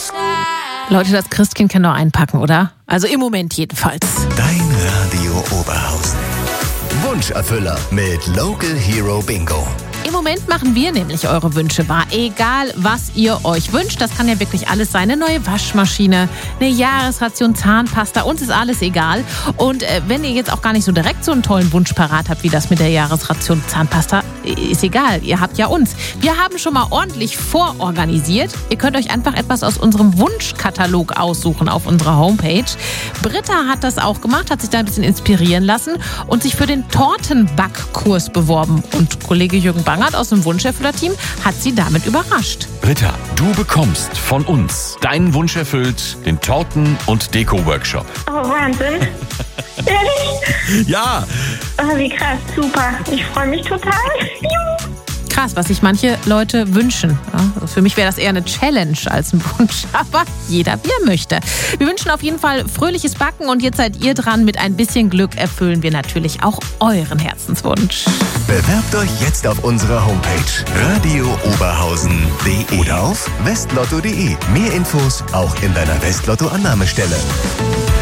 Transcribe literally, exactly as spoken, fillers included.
Leute, das Christkind kann doch einpacken, oder? Also im Moment jedenfalls. Dein Radio Oberhausen. Wunscherfüller mit Local Hero Bingo. Im Moment machen wir nämlich eure Wünsche wahr. Egal, was ihr euch wünscht. Das kann ja wirklich alles sein. Eine neue Waschmaschine, eine Jahresration Zahnpasta. Uns ist alles egal. Und äh, wenn ihr jetzt auch gar nicht so direkt so einen tollen Wunsch parat habt, wie das mit der Jahresration Zahnpasta, ist egal. Ihr habt ja uns. Wir haben schon mal ordentlich vororganisiert. Ihr könnt euch einfach etwas aus unserem Wunschkatalog aussuchen auf unserer Homepage. Britta hat das auch gemacht, hat sich da ein bisschen inspirieren lassen und sich für den Tortenbackkurs beworben. Und Kollege Jürgen Bangert aus dem Wunscherfüller-Team hat sie damit überrascht. Britta, du bekommst von uns deinen Wunsch erfüllt, den Torten- und Deko-Workshop. Oh, Wahnsinn. Ehrlich? Ja! Oh, wie krass, super. Ich freue mich total. Juhu. Krass, was sich manche Leute wünschen. Ja, also für mich wäre das eher eine Challenge als ein Wunsch, aber jeder wie er möchte. Wir wünschen auf jeden Fall fröhliches Backen und jetzt seid ihr dran. Mit ein bisschen Glück erfüllen wir natürlich auch euren Herzenswunsch. Bewerbt euch jetzt auf unserer Homepage radio oberhausen punkt de oder auf westlotto punkt de. Mehr Infos auch in deiner Westlotto-Annahmestelle.